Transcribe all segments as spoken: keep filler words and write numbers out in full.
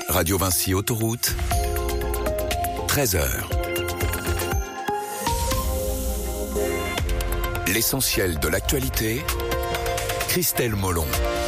Radio Vinci Autoroute, treize heures. L'essentiel de l'actualité, Christelle Molon.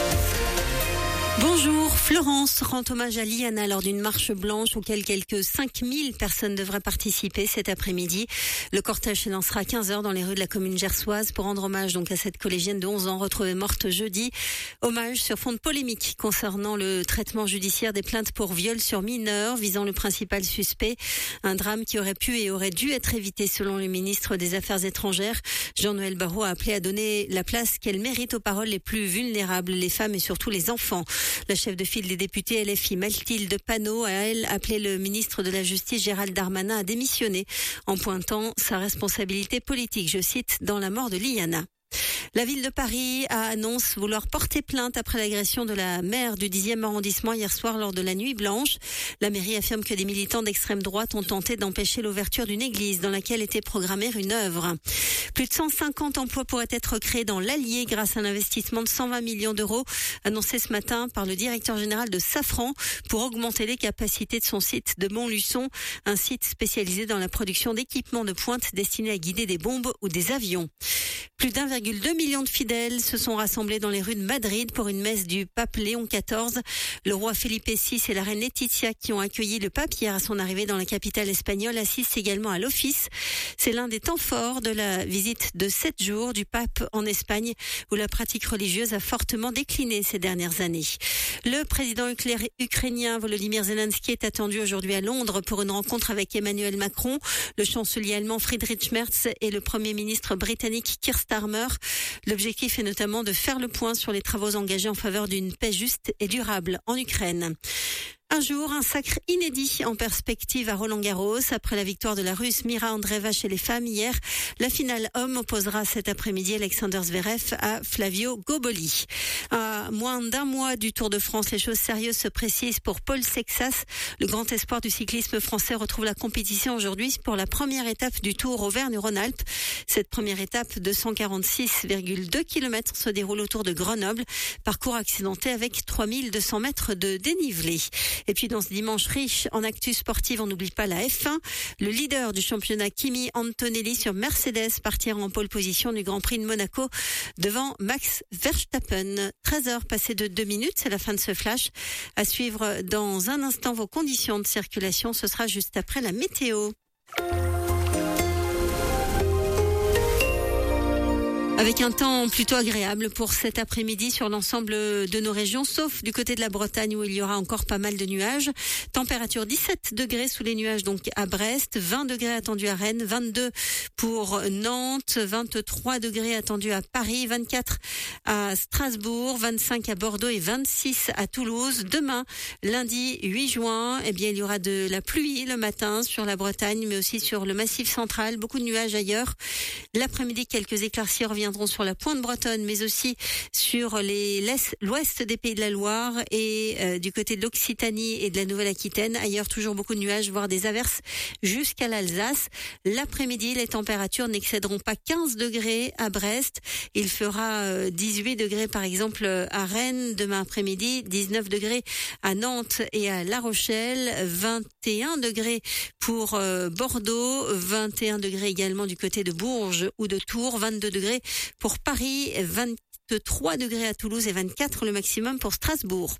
Bonjour, Florence rend hommage à Liana lors d'une marche blanche auquel quelques cinq mille personnes devraient participer cet après-midi. Le cortège s'élancera à quinze heures dans les rues de la commune gersoise pour rendre hommage donc à cette collégienne de onze ans retrouvée morte jeudi. Hommage sur fond de polémique concernant le traitement judiciaire des plaintes pour viol sur mineurs visant le principal suspect. Un drame qui aurait pu et aurait dû être évité selon le ministre des Affaires étrangères. Jean-Noël Barrot a appelé à donner la place qu'elle mérite aux paroles les plus vulnérables, les femmes et surtout les enfants. La chef de file des députés L F I, Mathilde Panot, a elle appelé le ministre de la Justice Gérald Darmanin à démissionner en pointant sa responsabilité politique, je cite, dans la mort de Liana. La ville de Paris a annoncé vouloir porter plainte après l'agression de la maire du dixième arrondissement hier soir lors de la nuit blanche. La mairie affirme que des militants d'extrême droite ont tenté d'empêcher l'ouverture d'une église dans laquelle était programmée une œuvre. Plus de cent cinquante emplois pourraient être créés dans l'Allier grâce à un investissement de cent vingt millions d'euros annoncé ce matin par le directeur général de Safran pour augmenter les capacités de son site de Montluçon, un site spécialisé dans la production d'équipements de pointe destinés à guider des bombes ou des avions. Plus d'un virgule deux million de fidèles se sont rassemblés dans les rues de Madrid pour une messe du pape Léon quatorze. Le roi Felipe six et la reine Laetitia qui ont accueilli le pape hier à son arrivée dans la capitale espagnole assistent également à l'office. C'est l'un des temps forts de la visite de sept jours du pape en Espagne où la pratique religieuse a fortement décliné ces dernières années. Le président ukrainien Volodymyr Zelensky est attendu aujourd'hui à Londres pour une rencontre avec Emmanuel Macron, le chancelier allemand Friedrich Merz et le premier ministre britannique Keir Starmer. L'objectif est notamment de faire le point sur les travaux engagés en faveur d'une paix juste et durable en Ukraine. Un jour, un sacre inédit en perspective à Roland-Garros. Après la victoire de la Russe Mira Andreeva chez les femmes hier, la finale homme opposera cet après-midi Alexander Zverev à Flavio Goboli. À moins d'un mois du Tour de France, les choses sérieuses se précisent pour Paul Sexas. Le grand espoir du cyclisme français retrouve la compétition aujourd'hui pour la première étape du Tour Auvergne-Rhône-Alpes. Cette première étape de cent quarante-six virgule deux kilomètres se déroule autour de Grenoble. Parcours accidenté avec trois mille deux cents mètres de dénivelé. Et puis dans ce dimanche riche en actu sportive, on n'oublie pas la F un. Le leader du championnat Kimi Antonelli sur Mercedes partira en pole position du Grand Prix de Monaco devant Max Verstappen. treize heures passées de deux minutes, c'est la fin de ce flash. À suivre dans un instant vos conditions de circulation, ce sera juste après la météo. Avec un temps plutôt agréable pour cet après-midi sur l'ensemble de nos régions, sauf du côté de la Bretagne où il y aura encore pas mal de nuages. Température dix-sept degrés sous les nuages donc à Brest, vingt degrés attendus à Rennes, vingt-deux pour Nantes, vingt-trois degrés attendus à Paris, vingt-quatre à Strasbourg, vingt-cinq à Bordeaux et vingt-six à Toulouse. Demain, lundi huit juin, eh bien il y aura de la pluie le matin sur la Bretagne mais aussi sur le Massif central, beaucoup de nuages ailleurs. L'après-midi, quelques éclaircies reviendront sur la pointe bretonne, mais aussi sur les, l'ouest des Pays de la Loire et euh, du côté de l'Occitanie et de la Nouvelle-Aquitaine. Ailleurs, toujours beaucoup de nuages, voire des averses jusqu'à l'Alsace. L'après-midi, les températures n'excéderont pas quinze degrés à Brest. Il fera euh, dix-huit degrés, par exemple, à Rennes demain après-midi, dix-neuf degrés à Nantes et à La Rochelle, vingt et un degrés pour euh, Bordeaux, vingt et un degrés également du côté de Bourges ou de Tours, vingt-deux degrés pour Paris, vingt-trois degrés à Toulouse et vingt-quatre le maximum pour Strasbourg.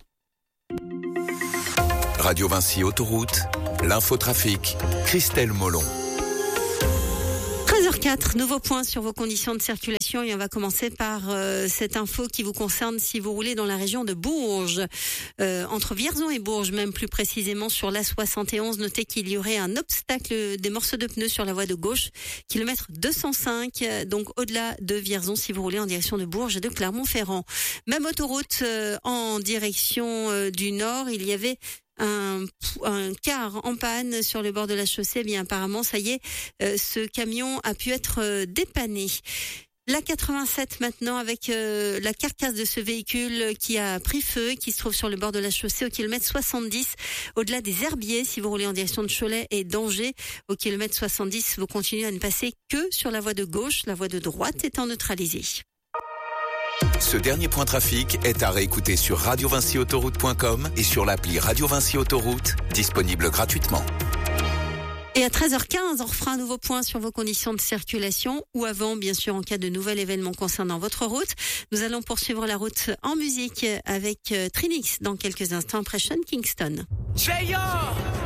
Radio Vinci Autoroute, l'infotrafic, Christelle Molon. treize heures quatre, nouveau point sur vos conditions de circulation et on va commencer par euh, cette info qui vous concerne si vous roulez dans la région de Bourges. Euh, entre Vierzon et Bourges, même plus précisément sur l'A soixante et onze, notez qu'il y aurait un obstacle des morceaux de pneus sur la voie de gauche, kilomètre deux cent cinq, donc au-delà de Vierzon si vous roulez en direction de Bourges et de Clermont-Ferrand. Même autoroute euh, en direction euh, du nord, il y avait Un, un car en panne sur le bord de la chaussée. Eh bien apparemment ça y est, euh, ce camion a pu être euh, dépanné. La quatre-vingt-sept maintenant avec euh, la carcasse de ce véhicule qui a pris feu, qui se trouve sur le bord de la chaussée au kilomètre soixante-dix, au-delà des herbiers. Si vous roulez en direction de Cholet et d'Angers, au kilomètre soixante-dix, vous continuez à ne passer que sur la voie de gauche, la voie de droite étant neutralisée. Ce dernier point trafic est à réécouter sur radio vinci autoroute point com et sur l'appli Radio Vinci Autoroute, disponible gratuitement. Et à treize heures quinze, on refera un nouveau point sur vos conditions de circulation ou avant, bien sûr, en cas de nouvel événement concernant votre route. Nous allons poursuivre la route en musique avec Trinix dans quelques instants après Sean Kingston.